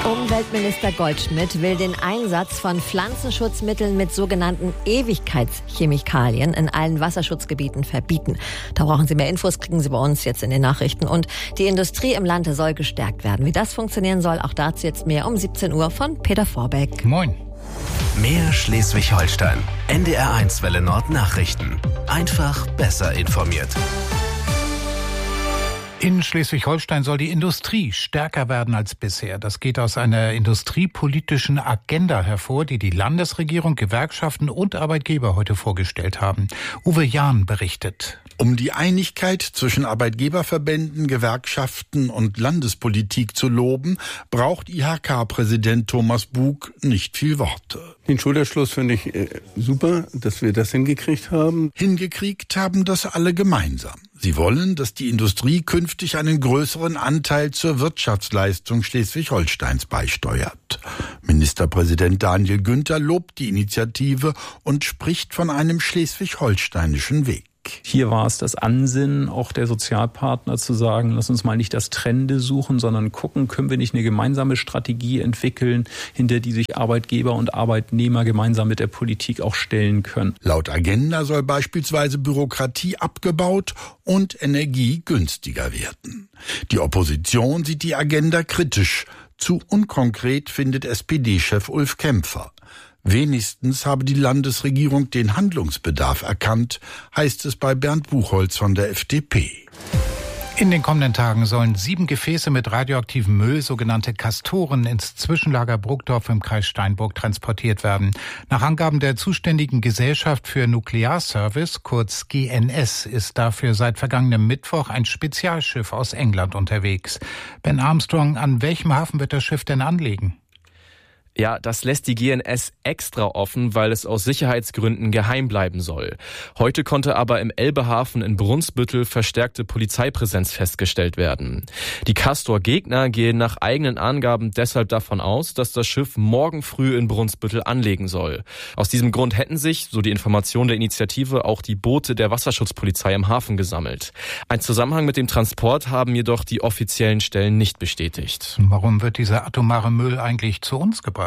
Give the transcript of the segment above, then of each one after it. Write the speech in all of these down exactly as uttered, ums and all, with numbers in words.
Umweltminister Goldschmidt will den Einsatz von Pflanzenschutzmitteln mit sogenannten Ewigkeitschemikalien in allen Wasserschutzgebieten verbieten. Da brauchen Sie mehr Infos, kriegen Sie bei uns jetzt in den Nachrichten. Und die Industrie im Lande soll gestärkt werden. Wie das funktionieren soll, auch dazu jetzt mehr um siebzehn Uhr von Peter Vorbeck. Moin. Mehr Schleswig-Holstein. N D R eins Welle Nord Nachrichten. Einfach besser informiert. In Schleswig-Holstein soll die Industrie stärker werden als bisher. Das geht aus einer industriepolitischen Agenda hervor, die die Landesregierung, Gewerkschaften und Arbeitgeber heute vorgestellt haben. Uwe Jahn berichtet. Um die Einigkeit zwischen Arbeitgeberverbänden, Gewerkschaften und Landespolitik zu loben, braucht I H K-Präsident Thomas Bug nicht viel Worte. Den Schulterschluss finde ich äh, super, dass wir das hingekriegt haben. Hingekriegt haben das alle gemeinsam. Sie wollen, dass die Industrie künftig einen größeren Anteil zur Wirtschaftsleistung Schleswig-Holsteins beisteuert. Ministerpräsident Daniel Günther lobt die Initiative und spricht von einem schleswig-holsteinischen Weg. Hier war es das Ansinnen auch der Sozialpartner zu sagen, lass uns mal nicht das Trende suchen, sondern gucken, können wir nicht eine gemeinsame Strategie entwickeln, hinter die sich Arbeitgeber und Arbeitnehmer gemeinsam mit der Politik auch stellen können. Laut Agenda soll beispielsweise Bürokratie abgebaut und Energie günstiger werden. Die Opposition sieht die Agenda kritisch. Zu unkonkret findet S P D-Chef Ulf Kämpfer. Wenigstens habe die Landesregierung den Handlungsbedarf erkannt, heißt es bei Bernd Buchholz von der F D P. In den kommenden Tagen sollen sieben Gefäße mit radioaktivem Müll, sogenannte Castoren, ins Zwischenlager Bruckdorf im Kreis Steinburg transportiert werden. Nach Angaben der zuständigen Gesellschaft für Nuklearservice, kurz G N S, ist dafür seit vergangenem Mittwoch ein Spezialschiff aus England unterwegs. Ben Armstrong, an welchem Hafen wird das Schiff denn anlegen? Ja, das lässt die G N S extra offen, weil es aus Sicherheitsgründen geheim bleiben soll. Heute konnte aber im Elbehafen in Brunsbüttel verstärkte Polizeipräsenz festgestellt werden. Die Castor-Gegner gehen nach eigenen Angaben deshalb davon aus, dass das Schiff morgen früh in Brunsbüttel anlegen soll. Aus diesem Grund hätten sich, so die Information der Initiative, auch die Boote der Wasserschutzpolizei im Hafen gesammelt. Ein Zusammenhang mit dem Transport haben jedoch die offiziellen Stellen nicht bestätigt. Warum wird dieser atomare Müll eigentlich zu uns gebracht?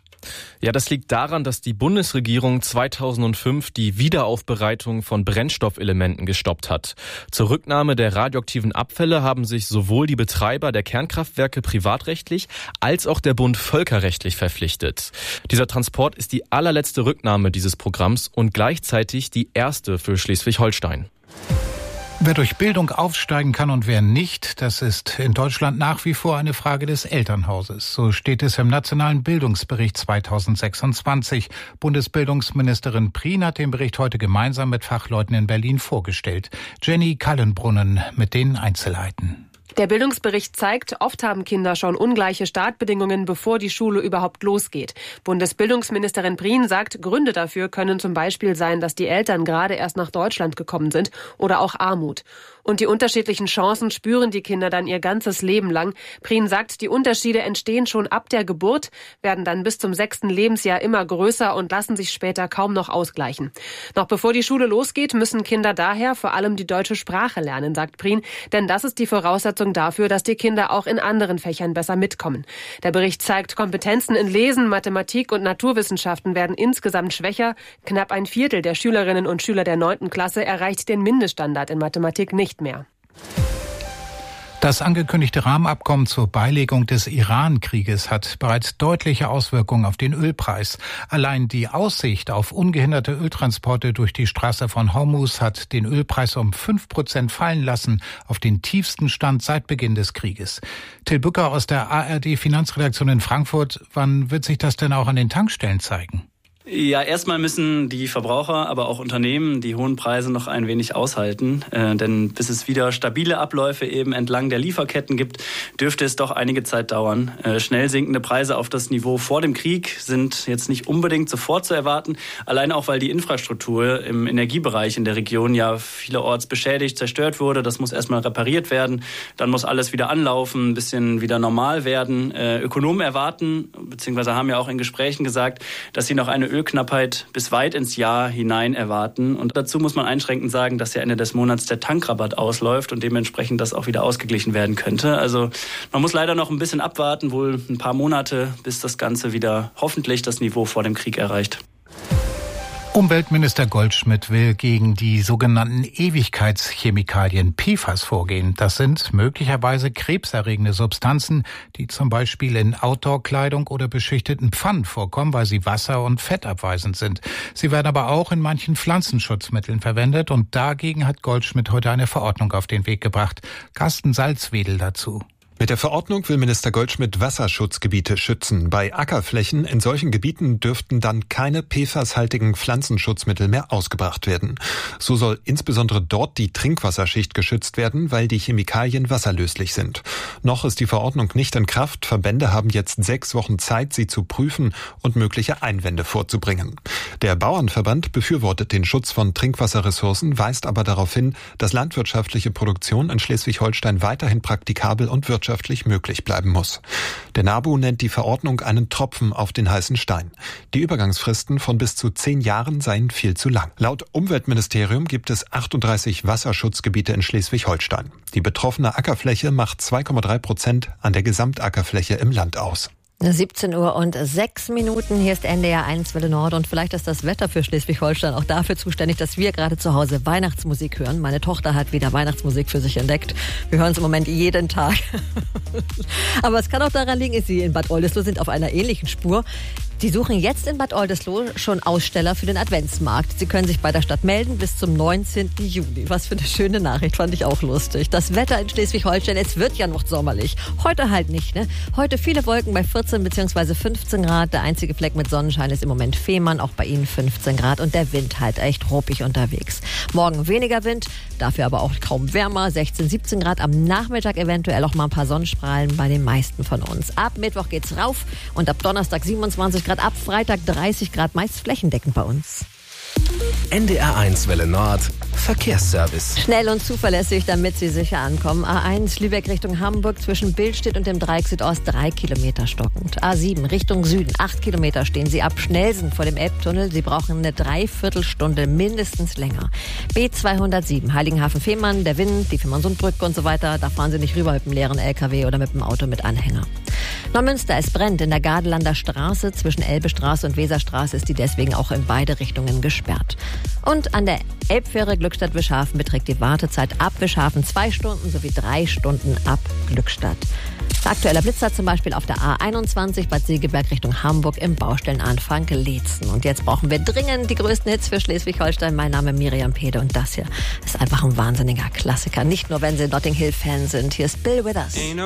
Ja, das liegt daran, dass die Bundesregierung zweitausendfünf die Wiederaufbereitung von Brennstoffelementen gestoppt hat. Zur Rücknahme der radioaktiven Abfälle haben sich sowohl die Betreiber der Kernkraftwerke privatrechtlich als auch der Bund völkerrechtlich verpflichtet. Dieser Transport ist die allerletzte Rücknahme dieses Programms und gleichzeitig die erste für Schleswig-Holstein. Wer durch Bildung aufsteigen kann und wer nicht, das ist in Deutschland nach wie vor eine Frage des Elternhauses. So steht es im Nationalen Bildungsbericht zweitausendsechsundzwanzig. Bundesbildungsministerin Prien hat den Bericht heute gemeinsam mit Fachleuten in Berlin vorgestellt. Jenny Kallenbrunnen mit den Einzelheiten. Der Bildungsbericht zeigt, oft haben Kinder schon ungleiche Startbedingungen, bevor die Schule überhaupt losgeht. Bundesbildungsministerin Prien sagt, Gründe dafür können zum Beispiel sein, dass die Eltern gerade erst nach Deutschland gekommen sind oder auch Armut. Und die unterschiedlichen Chancen spüren die Kinder dann ihr ganzes Leben lang. Prien sagt, die Unterschiede entstehen schon ab der Geburt, werden dann bis zum sechsten Lebensjahr immer größer und lassen sich später kaum noch ausgleichen. Noch bevor die Schule losgeht, müssen Kinder daher vor allem die deutsche Sprache lernen, sagt Prien, denn das ist die Voraussetzung dafür, dass die Kinder auch in anderen Fächern besser mitkommen. Der Bericht zeigt, Kompetenzen in Lesen, Mathematik und Naturwissenschaften werden insgesamt schwächer. Knapp ein Viertel der Schülerinnen und Schüler der neunten Klasse erreicht den Mindeststandard in Mathematik nicht mehr. Das angekündigte Rahmenabkommen zur Beilegung des Iran-Krieges hat bereits deutliche Auswirkungen auf den Ölpreis. Allein die Aussicht auf ungehinderte Öltransporte durch die Straße von Hormuz hat den Ölpreis um fünf Prozent fallen lassen, auf den tiefsten Stand seit Beginn des Krieges. Till Bücker aus der A R D-Finanzredaktion in Frankfurt. Wann wird sich das denn auch an den Tankstellen zeigen? Ja, erstmal müssen die Verbraucher, aber auch Unternehmen die hohen Preise noch ein wenig aushalten. Äh, denn bis es wieder stabile Abläufe eben entlang der Lieferketten gibt, dürfte es doch einige Zeit dauern. Äh, schnell sinkende Preise auf das Niveau vor dem Krieg sind jetzt nicht unbedingt sofort zu erwarten. Allein auch, weil die Infrastruktur im Energiebereich in der Region ja vielerorts beschädigt, zerstört wurde. Das muss erstmal repariert werden. Dann muss alles wieder anlaufen, ein bisschen wieder normal werden. Äh, Ökonomen erwarten, beziehungsweise haben ja auch in Gesprächen gesagt, dass sie noch eine Ölknappheit bis weit ins Jahr hinein erwarten. Und dazu muss man einschränkend sagen, dass ja Ende des Monats der Tankrabatt ausläuft und dementsprechend das auch wieder ausgeglichen werden könnte. Also man muss leider noch ein bisschen abwarten, wohl ein paar Monate, bis das Ganze wieder hoffentlich das Niveau vor dem Krieg erreicht. Umweltminister Goldschmidt will gegen die sogenannten Ewigkeitschemikalien P F A S vorgehen. Das sind möglicherweise krebserregende Substanzen, die zum Beispiel in Outdoor-Kleidung oder beschichteten Pfannen vorkommen, weil sie wasser- und fettabweisend sind. Sie werden aber auch in manchen Pflanzenschutzmitteln verwendet und dagegen hat Goldschmidt heute eine Verordnung auf den Weg gebracht. Carsten Salzwedel dazu. Mit der Verordnung will Minister Goldschmidt Wasserschutzgebiete schützen. Bei Ackerflächen in solchen Gebieten dürften dann keine P F A S-haltigen Pflanzenschutzmittel mehr ausgebracht werden. So soll insbesondere dort die Trinkwasserschicht geschützt werden, weil die Chemikalien wasserlöslich sind. Noch ist die Verordnung nicht in Kraft. Verbände haben jetzt sechs Wochen Zeit, sie zu prüfen und mögliche Einwände vorzubringen. Der Bauernverband befürwortet den Schutz von Trinkwasserressourcen, weist aber darauf hin, dass landwirtschaftliche Produktion in Schleswig-Holstein weiterhin praktikabel und wirtschaftlich möglich bleiben muss. Der NABU nennt die Verordnung einen Tropfen auf den heißen Stein. Die Übergangsfristen von bis zu zehn Jahren seien viel zu lang. Laut Umweltministerium gibt es achtunddreißig Wasserschutzgebiete in Schleswig-Holstein. Die betroffene Ackerfläche macht zwei Komma drei Prozent an der Gesamtackerfläche im Land aus. siebzehn Uhr und sechs Minuten. Hier ist N D R eins Welle Nord und vielleicht ist das Wetter für Schleswig-Holstein auch dafür zuständig, dass wir gerade zu Hause Weihnachtsmusik hören. Meine Tochter hat wieder Weihnachtsmusik für sich entdeckt. Wir hören es im Moment jeden Tag. Aber es kann auch daran liegen, dass Sie in Bad Oldesloe sind auf einer ähnlichen Spur. Die suchen jetzt in Bad Oldesloe schon Aussteller für den Adventsmarkt. Sie können sich bei der Stadt melden bis zum neunzehnten Juli. Was für eine schöne Nachricht, fand ich auch lustig. Das Wetter in Schleswig-Holstein, es wird ja noch sommerlich. Heute halt nicht, ne? Heute viele Wolken bei vierzehn bzw. fünfzehn Grad. Der einzige Fleck mit Sonnenschein ist im Moment Fehmarn, auch bei Ihnen fünfzehn Grad. Und der Wind halt echt ruppig unterwegs. Morgen weniger Wind, dafür aber auch kaum wärmer. sechzehn, siebzehn Grad. Am Nachmittag eventuell auch mal ein paar Sonnenstrahlen bei den meisten von uns. Ab Mittwoch geht's rauf und ab Donnerstag siebenundzwanzig Grad. Ab Freitag dreißig Grad, meist flächendeckend bei uns. N D R eins Welle Nord Verkehrsservice. Schnell und zuverlässig, damit Sie sicher ankommen. A eins Lübeck Richtung Hamburg zwischen Billstedt und dem Dreieck Südost drei Kilometer stockend. A sieben Richtung Süden acht Kilometer stehen Sie ab Schnelsen vor dem Elbtunnel. Sie brauchen eine Dreiviertelstunde mindestens länger. B zweihundertsieben Heiligenhafen-Fehmarn, der Wind, die Fehmarnsundbrücke und so weiter. Da fahren Sie nicht rüber mit dem leeren L K W oder mit dem Auto mit Anhänger. Neumünster, es brennt in der Gardelanda Straße. Zwischen Elbestraße und Weserstraße ist die deswegen auch in beide Richtungen gesperrt. Und an der Elbfähre Glückstadt-Wischhafen beträgt die Wartezeit ab Wischhafen zwei Stunden sowie drei Stunden ab Glückstadt. Aktueller Blitzer zum Beispiel auf der A einundzwanzig Bad Segeberg Richtung Hamburg im Baustellenanfang Leetzen. Und jetzt brauchen wir dringend die größten Hits für Schleswig-Holstein. Mein Name ist Miriam Pede und das hier ist einfach ein wahnsinniger Klassiker. Nicht nur, wenn Sie Notting Hill-Fan sind. Hier ist Bill Withers.